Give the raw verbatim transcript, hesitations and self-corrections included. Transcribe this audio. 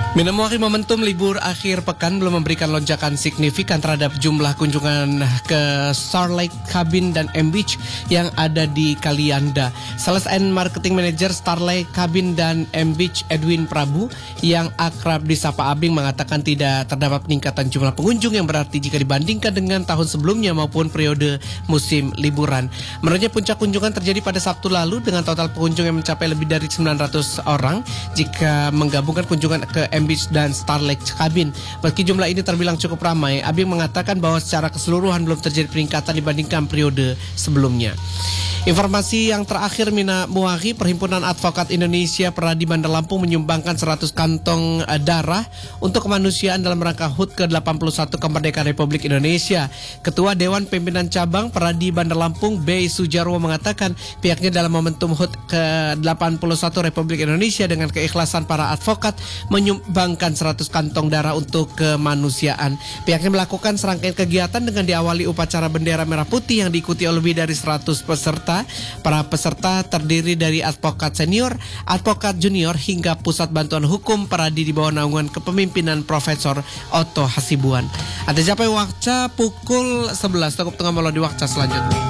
Memasuki momentum libur akhir pekan belum memberikan lonjakan signifikan terhadap jumlah kunjungan ke Starlight Cabin dan M Beach yang ada di Kalianda. Sales and Marketing Manager Starlight Cabin dan M Beach Edwin Prabu yang akrab disapa Abing mengatakan tidak terdapat peningkatan jumlah pengunjung yang berarti jika dibandingkan dengan tahun sebelumnya maupun periode musim liburan. Menurutnya puncak kunjungan terjadi pada Sabtu lalu dengan total pengunjung yang mencapai lebih dari sembilan ratus orang jika menggabungkan kunjungan ke M Beach dan Starlight Cabin. Meski jumlah ini terbilang cukup ramai, Abing mengatakan bahwa secara keseluruhan belum terjadi peningkatan dibandingkan periode sebelumnya. Informasi yang terakhir, Mina Muahi, Perhimpunan Advokat Indonesia Peradi Bandar Lampung menyumbangkan seratus kantong darah untuk kemanusiaan dalam rangka H U T ke delapan puluh satu Kemerdekaan Republik Indonesia. Ketua Dewan Pimpinan Cabang Peradi Bandar Lampung, B. Sujarwo, mengatakan pihaknya dalam momentum H U T ke delapan puluh satu Republik Indonesia dengan keikhlasan para advokat menyumbangkan seratus kantong darah untuk kemanusiaan. Pihaknya melakukan serangkaian kegiatan dengan diawali upacara bendera merah putih yang diikuti oleh lebih dari seratus peserta. Para peserta terdiri dari advokat senior, advokat junior, hingga pusat bantuan hukum Peradi di bawah naungan kepemimpinan Profesor Otto Hasibuan. Ada Japai Wakca pukul sebelas, cukup tengah malam di Wakca selanjutnya.